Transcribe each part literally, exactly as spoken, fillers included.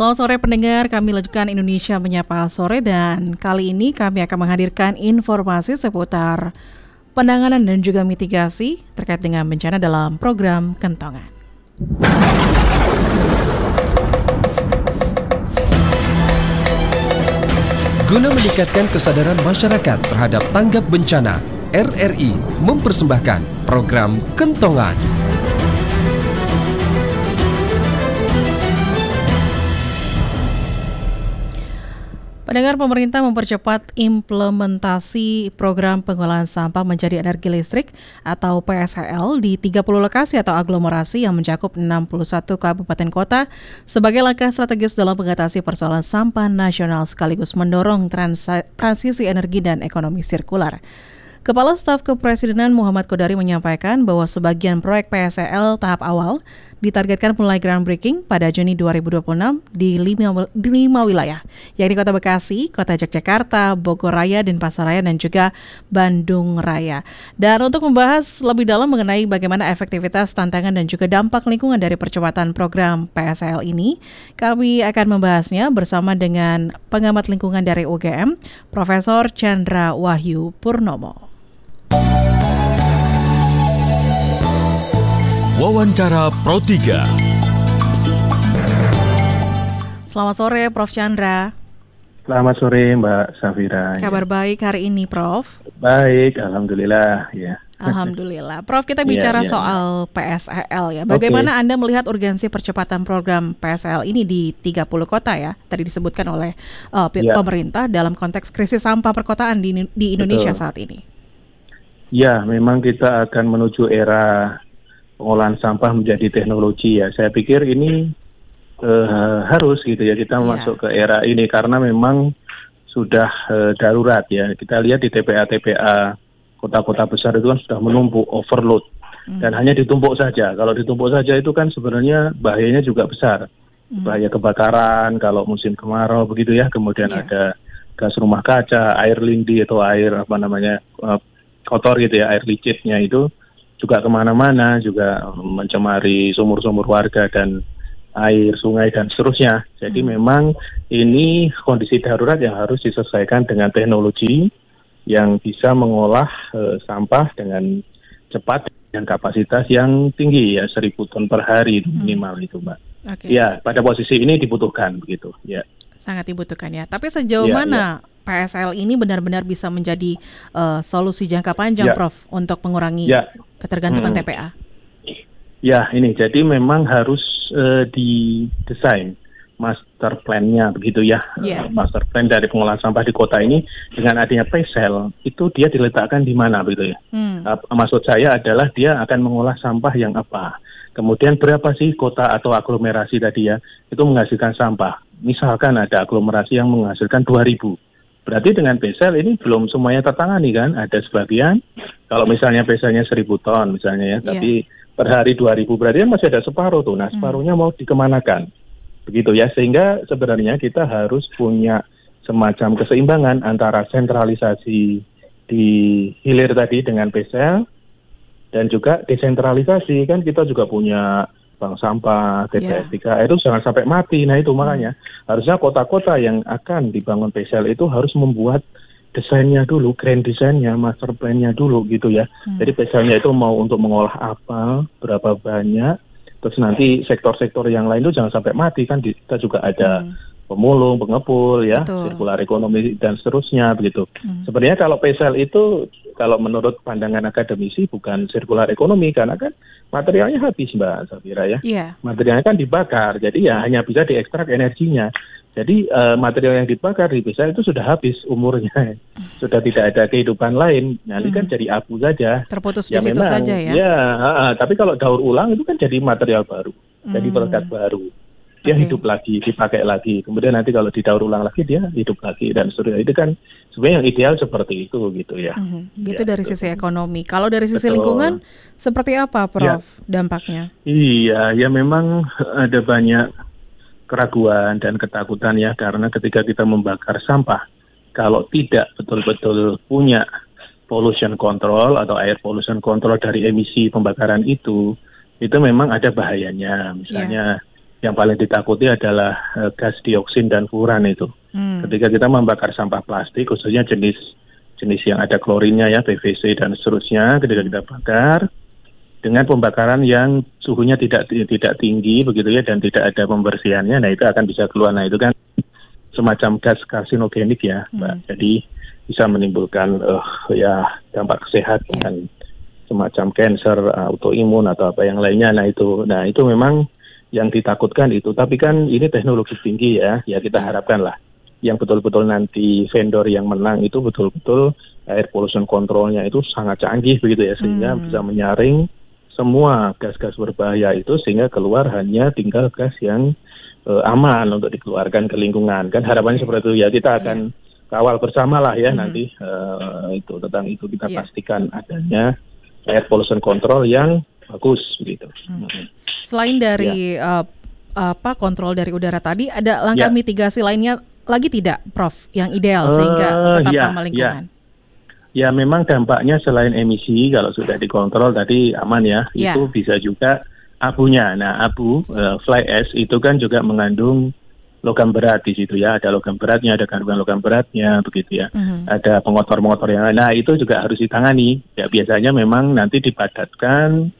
Selamat sore pendengar, kami lanjutkan Indonesia Menyapa Sore dan kali ini kami akan menghadirkan informasi seputar penanganan dan juga mitigasi terkait dengan bencana dalam program Kentongan. Guna meningkatkan kesadaran masyarakat terhadap tanggap bencana, R R I mempersembahkan program Kentongan. Pendengar, pemerintah mempercepat implementasi program pengolahan sampah menjadi energi listrik atau P S E L di tiga puluh lokasi atau aglomerasi yang mencakup enam puluh satu kabupaten kota sebagai langkah strategis dalam mengatasi persoalan sampah nasional sekaligus mendorong trans- transisi energi dan ekonomi sirkular. Kepala Staf Kepresidenan Muhammad Kodari menyampaikan bahwa sebagian proyek P S E L tahap awal ditargetkan mulai groundbreaking pada Juni dua ribu dua puluh enam di lima, di lima wilayah, yakni Kota Bekasi, Kota Yogyakarta, Bogor Raya, Denpasar Raya, dan juga Bandung Raya. Dan untuk membahas lebih dalam mengenai bagaimana efektivitas, tantangan, dan juga dampak lingkungan dari percepatan program P S E L ini, kami akan membahasnya bersama dengan pengamat lingkungan dari U G M, Profesor Chandra Wahyu Purnomo. Wawancara Pro tiga. Selamat sore, Prof Chandra. Selamat sore, Mbak Safira. Kabar ya. Baik hari ini, Prof? Baik, alhamdulillah. Ya. Alhamdulillah. Prof, kita bicara ya, ya, soal P S E L ya. Bagaimana okay. Anda melihat urgensi percepatan program P S E L ini di tiga puluh kota ya? Tadi disebutkan oleh uh, ya. pemerintah dalam konteks krisis sampah perkotaan di, di Indonesia Betul. saat ini. Ya, memang kita akan menuju era pengolahan sampah menjadi teknologi ya. Saya pikir ini uh, harus gitu ya kita yeah. masuk ke era ini karena memang sudah uh, darurat ya. Kita lihat di T P A-T P A kota-kota besar itu kan sudah menumpuk, overload mm. dan hanya ditumpuk saja. Kalau ditumpuk saja itu kan sebenarnya bahayanya juga besar. Mm. Bahaya kebakaran kalau musim kemarau begitu ya. Kemudian yeah. ada gas rumah kaca, air lindi atau air apa namanya uh, kotor gitu ya, air licitnya itu juga kemana-mana, juga mencemari sumur-sumur warga dan air sungai dan seterusnya. Jadi hmm. memang ini kondisi darurat yang harus diselesaikan dengan teknologi yang bisa mengolah e, sampah dengan cepat dan kapasitas yang tinggi ya, seribu ton per hari hmm. minimal itu, Mbak. Okay. Ya, pada posisi ini dibutuhkan begitu. Ya. Sangat dibutuhkan ya. Tapi sejauh ya, mana ya. P S E L ini benar-benar bisa menjadi uh, solusi jangka panjang, ya. Prof, untuk mengurangi ya. ketergantungan hmm. T P A? Ya, ini jadi memang harus uh, didesain master plan-nya begitu ya. Yeah. Uh, master plan dari pengolahan sampah di kota ini dengan adanya P S E L itu dia diletakkan di mana begitu ya. Hmm. Uh, maksud saya adalah dia akan mengolah sampah yang apa. Kemudian berapa sih kota atau aglomerasi tadi ya itu menghasilkan sampah. Misalkan ada aglomerasi yang menghasilkan dua ribu. Berarti dengan P S E L ini belum semuanya tertangani kan, ada sebagian, kalau misalnya P S E L-nya seribu ton misalnya ya, yeah. tapi per hari dua ribu, berarti kan masih ada separuh tuh, nah separuhnya mau dikemanakan, begitu ya, sehingga sebenarnya kita harus punya semacam keseimbangan antara sentralisasi di hilir tadi dengan P S E L, dan juga desentralisasi, kan kita juga punya bank sampah, T P S tiga R itu jangan sampai mati. Nah itu makanya hmm. harusnya kota-kota yang akan dibangun P S E L itu harus membuat desainnya dulu, grand desainnya, master plan-nya dulu gitu ya. Hmm. Jadi P S E L-nya itu mau untuk mengolah apa, berapa banyak, terus nanti sektor-sektor yang lain itu jangan sampai mati kan. Kita juga ada hmm. pemulung, pengepul ya, sirkular ekonomi dan seterusnya begitu. Hmm. Sebenarnya kalau P S E L itu kalau menurut pandangan akademisi bukan sirkular ekonomi karena kan materialnya habis, Mbak Safira ya. Yeah. Materialnya kan dibakar, jadi ya hanya bisa diekstrak energinya. Jadi uh, material yang dibakar di P S E L itu sudah habis umurnya, sudah tidak ada kehidupan lain. Nanti hmm. kan jadi abu saja. Terputus ya, di situ memang, saja ya. Ya, uh, tapi kalau daur ulang itu kan jadi material baru, hmm. jadi produk baru. Dia okay. hidup lagi, dipakai lagi. Kemudian nanti kalau didaur ulang lagi dia hidup lagi dan seterusnya. Itu kan sebenarnya yang ideal seperti itu gitu ya. Mm-hmm. Gitu ya, dari betul. Sisi ekonomi. Kalau dari sisi betul. Lingkungan seperti apa, Prof? Ya. Dampaknya? Iya, ya memang ada banyak keraguan dan ketakutan ya karena ketika kita membakar sampah, kalau tidak betul-betul punya pollution control atau air pollution control dari emisi pembakaran itu, itu memang ada bahayanya. Misalnya. Yeah. yang paling ditakuti adalah uh, gas dioksin dan furan itu. Hmm. Ketika kita membakar sampah plastik, khususnya jenis jenis yang ada klorinnya ya, P V C dan seterusnya, ketika kita bakar dengan pembakaran yang suhunya tidak tidak tinggi begitu ya, dan tidak ada pembersihannya, nah itu akan bisa keluar. Nah itu kan semacam gas karsinogenik ya, Mbak. Hmm. Jadi bisa menimbulkan uh, ya dampak kesehatan, yeah. semacam kanker, uh, autoimun atau apa yang lainnya. Nah itu, nah itu memang yang ditakutkan itu. Tapi kan ini teknologi tinggi ya, ya kita harapkan lah yang betul-betul nanti vendor yang menang itu betul-betul air pollution controlnya itu sangat canggih begitu ya, sehingga hmm. bisa menyaring semua gas-gas berbahaya itu, sehingga keluar hanya tinggal gas yang uh, aman untuk dikeluarkan ke lingkungan. Kan harapannya okay. seperti itu ya, kita akan yeah. kawal bersama lah ya hmm. nanti uh, itu tentang itu kita yeah. pastikan adanya air pollution control yang bagus gitu. Hmm. Hmm. Selain dari ya. uh, apa kontrol dari udara tadi, ada langkah ya. mitigasi lainnya lagi tidak, Prof, yang ideal uh, sehingga tetap ya, ramah lingkungan? Ya. Ya memang dampaknya selain emisi kalau sudah dikontrol tadi aman ya, ya. Itu bisa juga abunya. Nah abu uh, fly ash itu kan juga mengandung logam berat di situ ya, ada logam beratnya, ada kandungan logam beratnya begitu ya, uh-huh. ada pengotor-pengotor yang lain. Nah itu juga harus ditangani. Ya biasanya memang nanti dipadatkan,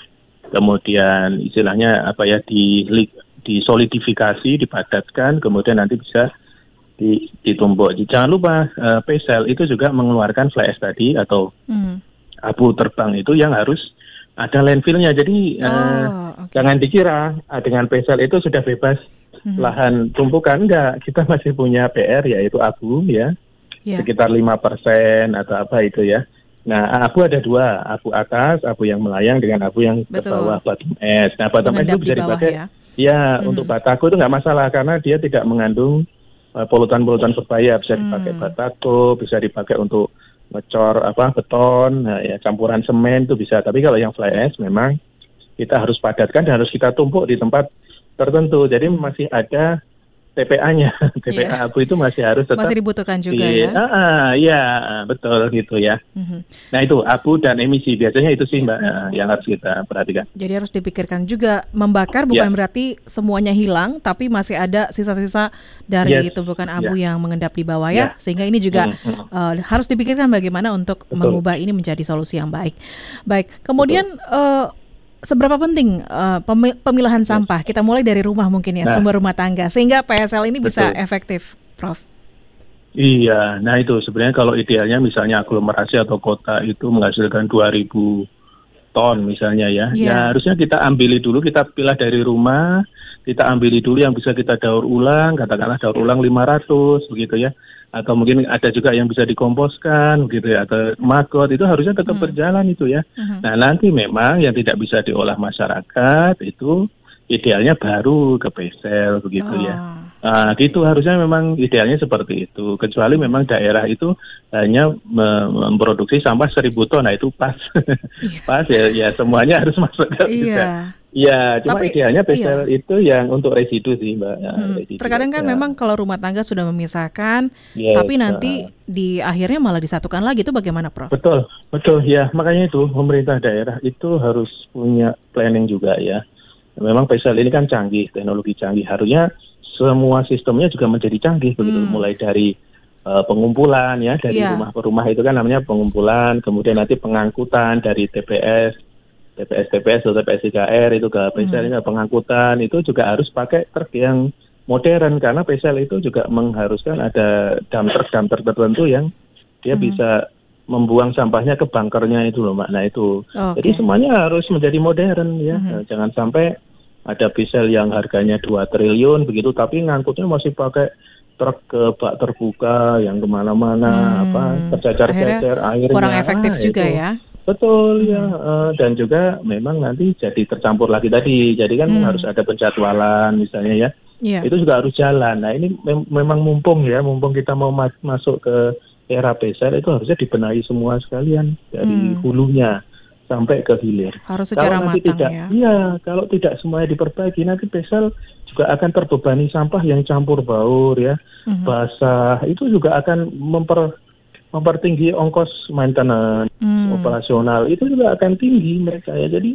kemudian istilahnya apa ya di disolidifikasi, dipadatkan, kemudian nanti bisa ditumbuk. Jangan lupa uh, P S L itu juga mengeluarkan fly ash tadi atau hmm. abu terbang itu yang harus ada landfillnya. Jadi oh, uh, okay. jangan dikira uh, dengan P S L itu sudah bebas hmm. lahan tumpukan. Enggak, kita masih punya P R yaitu abu ya, yeah. sekitar lima persen atau apa itu ya. Nah abu ada dua, abu atas, abu yang melayang dengan abu yang ke bawah bottom ash. Nah bottom ash itu bisa dipakai ya, ya hmm. untuk batako itu nggak masalah karena dia tidak mengandung polutan-polutan berbahaya, bisa dipakai hmm. batako, bisa dipakai untuk ngecor apa beton, nah, ya campuran semen itu bisa. Tapi kalau yang fly ash memang kita harus padatkan dan harus kita tumpuk di tempat tertentu. Jadi masih ada T P A-nya, T P A yeah. abu itu masih harus tetap masih dibutuhkan juga di, ya. Ah, ah, ya betul gitu ya. Mm-hmm. Nah itu abu dan emisi biasanya itu sih yeah. Mbak yang harus kita perhatikan. Jadi harus dipikirkan juga, membakar bukan yeah. berarti semuanya hilang, tapi masih ada sisa-sisa dari yes. tumpukan abu yeah. yang mengendap di bawah ya. Yeah. Sehingga ini juga mm-hmm. uh, harus dipikirkan bagaimana untuk betul. mengubah ini menjadi solusi yang baik. Baik, kemudian uh, seberapa penting uh, pemilahan sampah? Kita mulai dari rumah mungkin ya, nah, sumber rumah tangga, sehingga P S L ini bisa betul. efektif, Prof. Iya, nah itu sebenarnya kalau idealnya misalnya aglomerasi atau kota itu menghasilkan dua ribu ton misalnya ya. Yeah. Ya harusnya kita ambili dulu, kita pilah dari rumah, kita ambili dulu yang bisa kita daur ulang, katakanlah daur ulang lima ratus begitu ya. Atau mungkin ada juga yang bisa dikomposkan gitu ya, atau maggot, itu harusnya tetap hmm. berjalan itu ya. Hmm. Nah nanti memang yang tidak bisa diolah masyarakat itu idealnya baru ke P S L begitu oh. ya. Nah gitu harusnya memang idealnya seperti itu. Kecuali memang daerah itu hanya memproduksi sampah seribu ton, nah itu pas. pas ya, ya semuanya harus masuk ke iya. Ya, cuma tapi, idealnya P S L iya. itu yang untuk residu sih, Mbak. Ya, hmm. residu Terkadang kan ya. memang kalau rumah tangga sudah memisahkan, yes, tapi nanti uh, di akhirnya malah disatukan lagi, itu bagaimana, Prof? Betul, betul ya. Makanya itu pemerintah daerah itu harus punya planning juga ya. Memang P S L ini kan canggih, teknologi canggih. Harusnya semua sistemnya juga menjadi canggih begitu, hmm. mulai dari uh, pengumpulan ya, dari yeah. rumah ke rumah itu kan namanya pengumpulan, kemudian nanti pengangkutan dari T P S. T P S T P S atau T P S tiga R itu ke P S L, hmm. pengangkutan itu juga harus pakai truk yang modern karena P S L itu juga mengharuskan ada dump truck dump truck tertentu yang dia hmm. bisa membuang sampahnya ke bunkernya itu loh, Mbak. Nah itu, okay. jadi semuanya harus menjadi modern ya, hmm. jangan sampai ada P S L yang harganya dua triliun begitu, tapi ngangkutnya masih pakai truk ke bak terbuka yang kemana-mana, hmm. apa tercecer-cecer airnya. Kurang efektif nah, juga itu. ya. Betul ya, uh, dan juga memang nanti jadi tercampur lagi tadi. Jadi kan hmm. harus ada penjadwalan misalnya ya. Yeah. Itu juga harus jalan. Nah ini mem- memang mumpung ya, mumpung kita mau ma- masuk ke era P S L itu harusnya dibenahi semua sekalian dari hmm. hulunya sampai ke hilir. Harus secara kalau matang tidak, ya. Iya, kalau tidak semuanya diperbaiki nanti P S L juga akan terbebani sampah yang campur baur ya, hmm. basah. Itu juga akan memper mempertinggi ongkos maintenance hmm. operasional, itu juga akan tinggi mereka ya. Jadi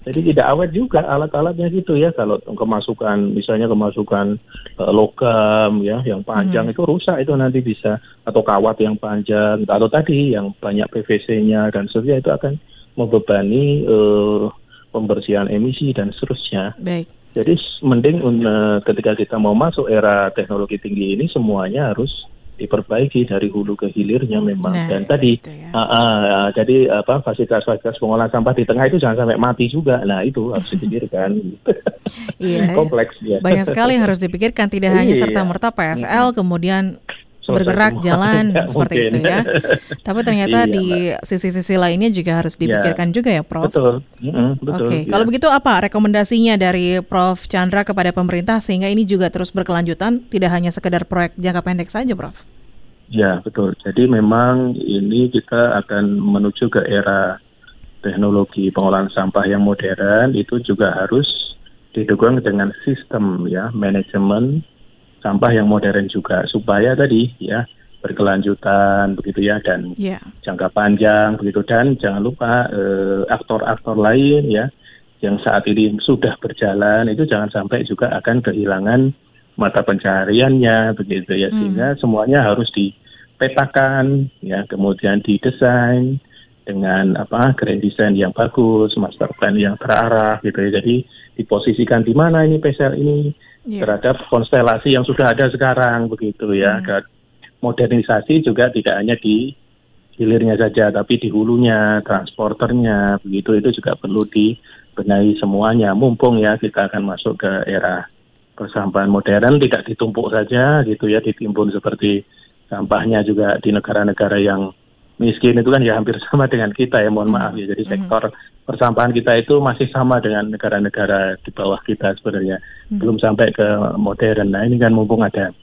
Jadi tidak awet juga alat-alatnya gitu ya. Kalau kemasukan, misalnya kemasukan uh, logam ya, yang panjang hmm. itu rusak itu nanti bisa, atau kawat yang panjang, atau tadi yang banyak P V C-nya dan seterusnya itu akan membebani uh, pembersihan emisi dan seterusnya. Baik. Jadi mending uh, ketika kita mau masuk era teknologi tinggi ini semuanya harus diperbaiki dari hulu ke hilirnya memang. Nah, dan tadi gitu ya. uh, uh, jadi apa fasilitas-fasilitas pengolahan sampah di tengah itu jangan sampai mati juga. Nah itu harus dipikirkan. Iya. Kompleks ya. Banyak sekali yang harus dipikirkan, tidak hanya serta-merta P S L hmm. kemudian selesai bergerak semua. Jalan seperti mungkin. Itu ya. Tapi ternyata iya, di Mbak. Sisi-sisi lainnya juga harus dipikirkan ya. Juga ya, Prof. Betul. Mm-hmm, betul. Oke, okay. Ya. Kalau begitu apa rekomendasinya dari Prof Chandra kepada pemerintah sehingga ini juga terus berkelanjutan, tidak hanya sekedar proyek jangka pendek saja, Prof? Ya, betul. Jadi memang ini kita akan menuju ke era teknologi pengolahan sampah yang modern, itu juga harus didukung dengan sistem ya manajemen sampah yang modern juga, supaya tadi ya berkelanjutan begitu ya, dan yeah. jangka panjang begitu. Dan jangan lupa eh, aktor-aktor lain ya yang saat ini sudah berjalan itu jangan sampai juga akan kehilangan mata pencahariannya begitu ya, sehingga hmm. semuanya harus dipetakan ya, kemudian didesain dengan apa grand design yang bagus, master plan yang terarah gitu ya. Jadi diposisikan di mana ini P S L ini yeah. terhadap konstelasi yang sudah ada sekarang begitu ya. Hmm. Modernisasi juga tidak hanya di hilirnya saja, tapi di hulunya, transporternya begitu, itu juga perlu dibenahi semuanya. Mumpung ya kita akan masuk ke era persampahan modern, tidak ditumpuk saja gitu ya, ditimbun seperti sampahnya juga di negara-negara yang miskin itu kan ya hampir sama dengan kita ya, mohon maaf ya. Jadi sektor persampahan kita itu masih sama dengan negara-negara di bawah kita sebenarnya, hmm. belum sampai ke modern. Nah ini kan mumpung ada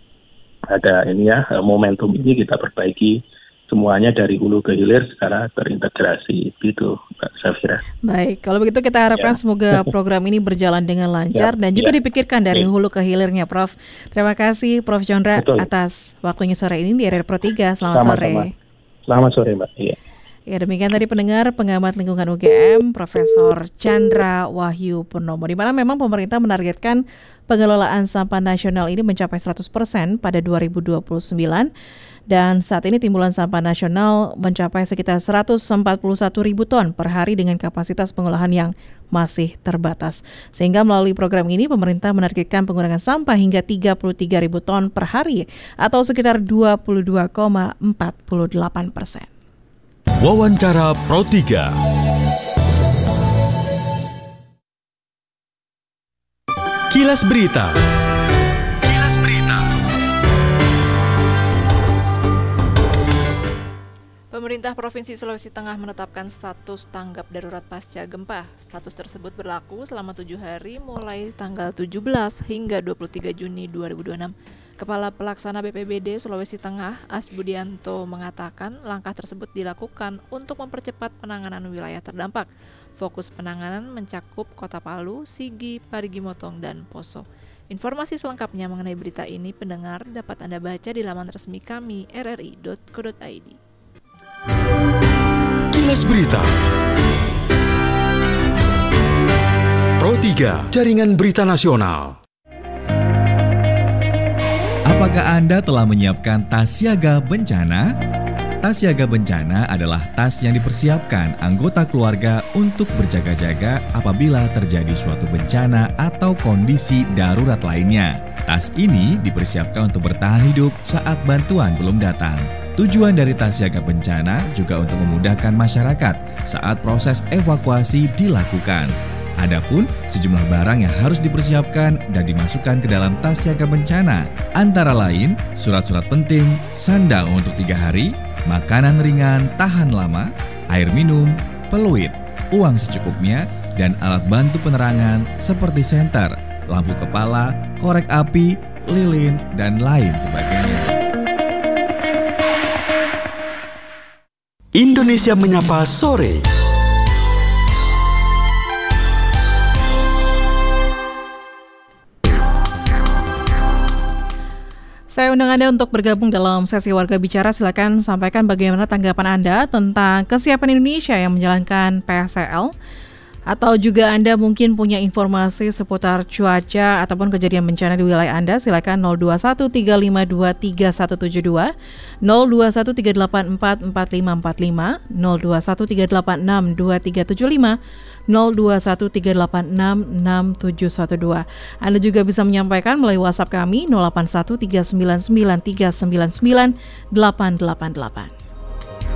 ada ini ya momentum ini, kita perbaiki semuanya dari hulu ke hilir secara terintegrasi gitu, Mbak Safira. Baik, kalau begitu kita harapkan ya. Semoga program ini berjalan dengan lancar ya, dan juga ya. Dipikirkan dari ya. Hulu ke hilirnya, Prof. Terima kasih Prof Chandra Betul. Atas waktunya sore ini di R R Pro tiga. Selamat Sama-sama. Sore. Selamat sore, Mbak. Iya. Ya, demikian tadi pendengar pengamat lingkungan U G M Profesor Chandra Wahyu Purnomo, di mana memang pemerintah menargetkan pengelolaan sampah nasional ini mencapai seratus persen pada dua ribu dua puluh sembilan, dan saat ini timbulan sampah nasional mencapai sekitar seratus empat puluh satu ribu ton per hari dengan kapasitas pengolahan yang masih terbatas. Sehingga melalui program ini pemerintah menargetkan pengurangan sampah hingga tiga puluh tiga ribu ton per hari atau sekitar dua puluh dua koma empat delapan persen. Wawancara Pro tiga. Kilas Berita. Kilas Berita. Pemerintah Provinsi Sulawesi Tengah menetapkan status tanggap darurat pasca gempa. Status tersebut berlaku selama tujuh hari mulai tanggal tujuh belas hingga dua puluh tiga Juni dua ribu dua puluh enam. Kepala Pelaksana B P B D Sulawesi Tengah, As Budianto, mengatakan langkah tersebut dilakukan untuk mempercepat penanganan wilayah terdampak. Fokus penanganan mencakup Kota Palu, Sigi, Parigi Motong, dan Poso. Informasi selengkapnya mengenai berita ini pendengar dapat Anda baca di laman resmi kami r r i dot co dot i d. Kilas Berita Pro tiga, Jaringan Berita Nasional. Apakah Anda telah menyiapkan tas siaga bencana? Tas siaga bencana adalah tas yang dipersiapkan anggota keluarga untuk berjaga-jaga apabila terjadi suatu bencana atau kondisi darurat lainnya. Tas ini dipersiapkan untuk bertahan hidup saat bantuan belum datang. Tujuan dari tas siaga bencana juga untuk memudahkan masyarakat saat proses evakuasi dilakukan. Adapun sejumlah barang yang harus dipersiapkan dan dimasukkan ke dalam tas siaga bencana, antara lain surat-surat penting, sandal untuk tiga hari, makanan ringan tahan lama, air minum, peluit, uang secukupnya, dan alat bantu penerangan seperti senter, lampu kepala, korek api, lilin, dan lain sebagainya. Indonesia Menyapa Sore. Saya undang Anda untuk bergabung dalam sesi Warga Bicara. Silakan sampaikan bagaimana tanggapan Anda tentang kesiapan Indonesia yang menjalankan P S E L Atau juga Anda mungkin punya informasi seputar cuaca ataupun kejadian bencana di wilayah Anda, silakan nol dua satu tiga lima dua tiga satu tujuh dua, nol dua satu tiga delapan empat empat lima empat lima, nol dua satu tiga delapan enam dua tiga tujuh lima, nol dua satu tiga delapan enam enam tujuh satu dua. Anda juga bisa menyampaikan melalui WhatsApp kami nol delapan satu tiga sembilan sembilan tiga sembilan sembilan delapan delapan delapan.